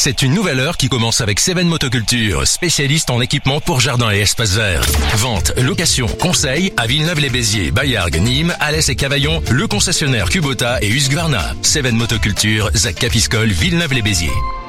C'est une nouvelle heure qui commence avec Seven Motoculture, spécialiste en équipement pour jardin et espaces verts. Vente, location, conseil à Villeneuve-les-Béziers, Bayargues, Nîmes, Alès et Cavaillon, le concessionnaire Kubota et Husqvarna. Seven Motoculture, Zac Capiscol, Villeneuve-les-Béziers.